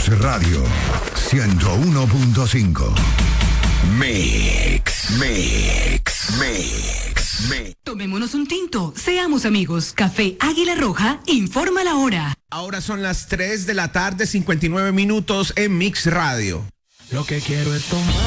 Mix Radio 101.5. Mix. Tomémonos un tinto, seamos amigos. Café Águila Roja informa la hora. Ahora son las 3 de la tarde, 59 minutos en Mix Radio. Lo que quiero es tomar.